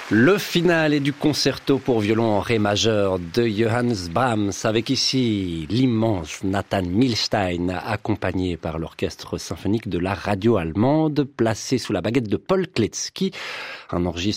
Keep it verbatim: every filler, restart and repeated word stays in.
Le finale du concerto pour violon en ré majeur de Johannes Brahms, avec ici l'immense Nathan Milstein, accompagné par l'orchestre symphonique de la radio allemande, placé sous la baguette de Paul Kletzky, un enregistrement